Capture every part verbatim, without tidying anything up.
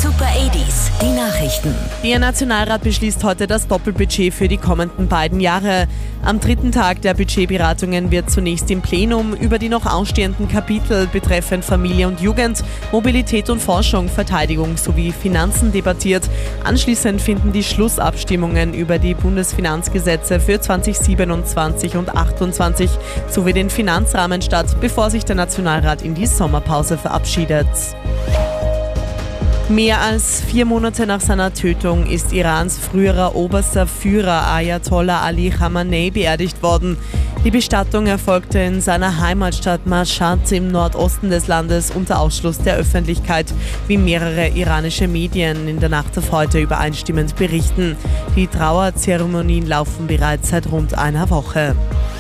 Super achtziger, die Nachrichten. Der Nationalrat beschließt heute das Doppelbudget für die kommenden beiden Jahre. Am dritten Tag der Budgetberatungen wird zunächst im Plenum über die noch ausstehenden Kapitel betreffend Familie und Jugend, Mobilität und Forschung, Verteidigung sowie Finanzen debattiert. Anschließend finden die Schlussabstimmungen über die Bundesfinanzgesetze für zweitausendsiebenundzwanzig und achtundzwanzig sowie den Finanzrahmen statt, bevor sich der Nationalrat in die Sommerpause verabschiedet. Mehr als vier Monate nach seiner Tötung ist Irans früherer oberster Führer Ayatollah Ali Khamenei beerdigt worden. Die Bestattung erfolgte in seiner Heimatstadt Mashhad im Nordosten des Landes unter Ausschluss der Öffentlichkeit, wie mehrere iranische Medien in der Nacht auf heute übereinstimmend berichten. Die Trauerzeremonien laufen bereits seit rund einer Woche.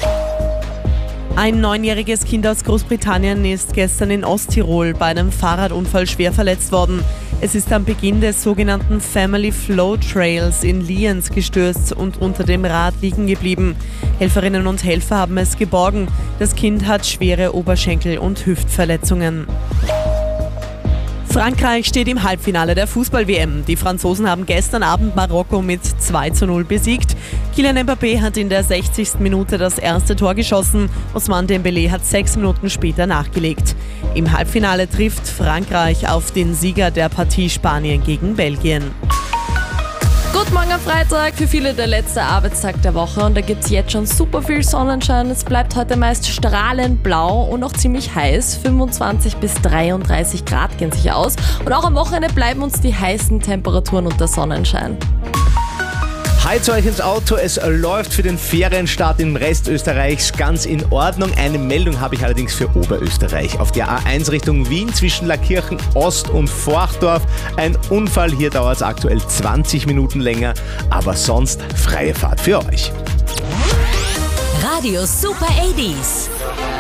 Ein neunjähriges Kind aus Großbritannien ist gestern in Osttirol bei einem Fahrradunfall schwer verletzt worden. Es ist am Beginn des sogenannten Family Flow Trails in Lienz gestürzt und unter dem Rad liegen geblieben. Helferinnen und Helfer haben es geborgen. Das Kind hat schwere Oberschenkel- und Hüftverletzungen. Frankreich steht im Halbfinale der Fußball-W M. Die Franzosen haben gestern Abend Marokko mit zwei zu null besiegt. Kylian Mbappé hat in der sechzigsten Minute das erste Tor geschossen. Ousmane Dembélé hat sechs Minuten später nachgelegt. Im Halbfinale trifft Frankreich auf den Sieger der Partie Spanien gegen Belgien. Guten Morgen am Freitag, für viele der letzte Arbeitstag der Woche und da gibt es jetzt schon super viel Sonnenschein. Es bleibt heute meist strahlend blau und auch ziemlich heiß. fünfundzwanzig bis dreiunddreißig Grad gehen sich aus und auch am Wochenende bleiben uns die heißen Temperaturen und der Sonnenschein. Heizt euch ins Auto, es läuft für den Ferienstart im Rest Österreichs ganz in Ordnung. Eine Meldung habe ich allerdings für Oberösterreich. Auf der A eins Richtung Wien zwischen Lackirchen Ost und Forchdorf. Ein Unfall, hier dauert es aktuell zwanzig Minuten länger, aber sonst freie Fahrt für euch. Radio Super achtziger.